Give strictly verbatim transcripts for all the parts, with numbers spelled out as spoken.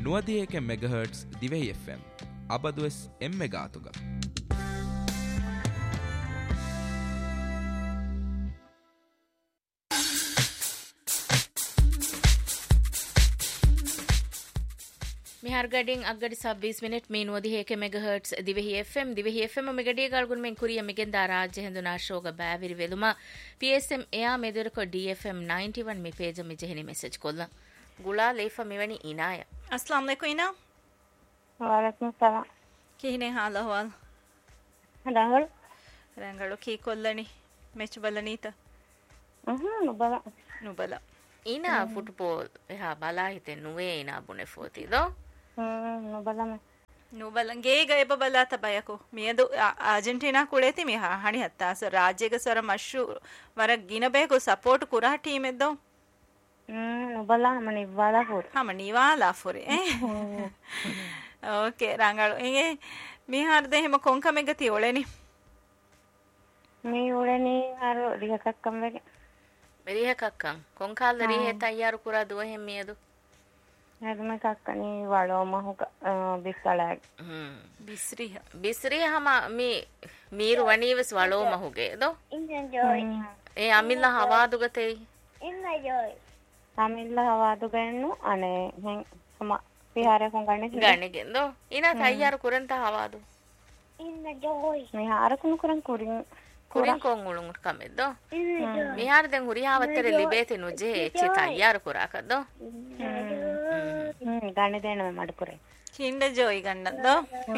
ನುವದಿಯೇಕೆ megahertz ದಿವೆಹಿ FM ಅಬದುವೆಸ್ ಎಮ್ಮೆಗಾತುಗ මිහාර ගඩින් අග්ගඩි සබ්බීස් minute මීනුවදි හේක මෙගාහර්ට්ස් Dhivehi එෆ්එම් Dhivehi එෆ්එම් මෙගඩිය ගල්ගුන් මෙන් කුරිය මෙගෙන් දා රාජ්‍ය හෙඳුනා ශෝග බෑවිරි වෙලුම පීඑස්එම් එයා මෙදරක ඩීඑෆ්එම් ninety one මි පේජ මි ජෙහිනි මෙසේජ් කොල්ල ගුලා ලේෆා මෙවැනි ඉනාය अस्सलाम वालेकुम इना वालेकुम सलाम किहने हाल अहवाल रंगल रंगलो की कोल्लनी मैच बलनीता हम्म नुबला नुबला ඉනා ෆුට්බෝල් එහා බලා හිතෙන් නුවේ ඉනා බුනේ ෆෝති දෝ हम्म नुबला में නුබල ගේග එබ බලා තබයකෝ මියදු ආජන්ටිනා කුලේති මිහ හණි හත්තාස රාජ්‍යක සර මෂ්ෂු වර ගින බේකෝ සපෝට් කුරා ටීම් එද්දෝ हम्म नुबला मनी वाला हो හම නිවාලා ෆොරේ ඕකේ රංගල එගේ මිහාර දෙහිම කොන්කමෙග තියෝලෙනි මේ උඩනේ අර රිහකක් කම් වෙගේ මෙරිහ කක්කන් කොන්කාල් රිහෙ තයාරු කුරා දුවෙහෙන් මියදු හදම කක්කනේ වලෝම හුක බිස්සලක් හ්ම් බිස්රිහ බිස්රිහ හම මේ මීරු වණීවස් වලෝ මහුගේ දෝ ඉන්ජන් ජොයි ඒ අමිල්ලා හවාදුගතේ ඉන්න ජොයි අමිල්ලා හවාදුගෙන්නු අනේ හෙන් සම විහාරේ කොන් ගන්නේ ගන්නේ ගෙන්දෝ ඉනා තයාරු කුරන්ත හවාදු ඉන්න ජොයි මේ ආරකුණු කරන් කුරින් kurin kon ulun kameddo mihar den huriyawatere libete nuje eche tayyar kurakaddo hmm ganne dena me madukure kinda joy gannaddo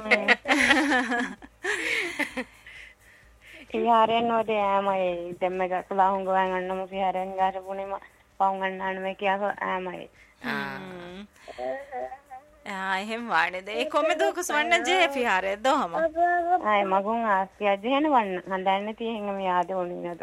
iharen node amai demmega kulahunga wan annam iharen gara bunima paun annana me kiya amai ah එහෙම වාඩේද ඒ කොමෙද කුස්වන්න J ෆිහාරේ දොහම ආයි මගුන් ආස්තිය ජේන වන්න හඳන්නේ තියෙන මේ ආද ඕනිනද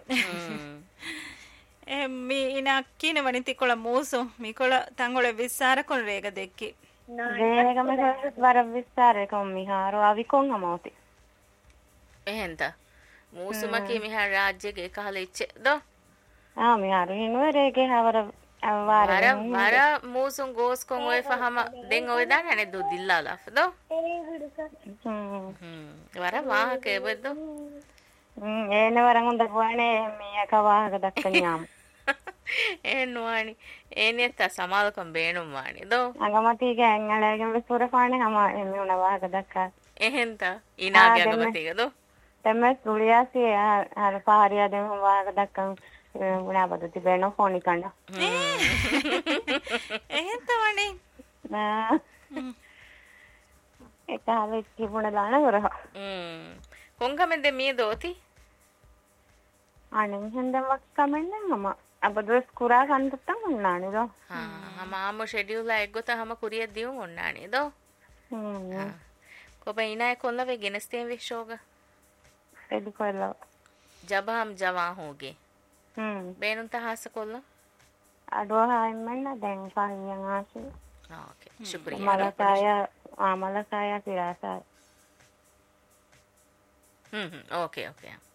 එ මි ඉනා කින වනිති කොළ මූසු මි කොළ තංගොල විස්සාර කොන් රේග දෙක්කි රේග me වර විස්සාර කොම් මිහාරෝ අවිකොන් අමෝති එහෙන්ත මූසුමකී මිහාර රාජ්‍යගේ කහල ඉච්චේ දෝ ආ මිහාරු හිනුවේ රේගේ හවර වර වර මූසුන් ගෝස් කොන් ඔය ෆහම දෙන් ඔය දාන නේ දු දිල්ලාලා දෝ හ්ම් වර වාහක එබදෝ හ්ම් ඒන වරන් උන්ද ගෝනේ මිය කවාහක දක්කනියාම ඒ නොවනි ඒනේ ත සමාලකම් බේනුම් වානි දෝ අගමති ගෑන්ගලගේ විස්තර පානේ හම එමි උන වාහක දක්කා එහෙන්ත ඉනාගේ අගමතික දෝ තම සුලියාසි හර පහරියා දෙම වාහක දක්කන් උනා බද තිබෙනෝ ෆෝනි කන්න එහෙන්ත වනේ නා ඒක ආවේ කිපුණ දාන කරහ හ්ම් කොංගමෙන්ද මේ දෝති අනේ හෙන්දම කමෙන්ද මම අබදස් කුරා සම්තත්තම් උන්නානේ දෝ හා හමාම ෂෙඩියුල් එක්ගොත හම කුරිය දියුන් උන්නානේ දෝ හ්ම් කොබයිනා කොල්ලවේ ගෙනස්තේන් විශ්ෝග එදි කොල්ල ජබහම් ජවා හෝගේ හ්ම් බේනුන් තහස කොල්ල අඩෝ හායිමන්න දැන් පහියන් ආසි ඕකේ ශුක්‍රියා මලකාය ආමලකාය කිරාසයි හ්ම් හ්ම් ඕකේ ඕකේ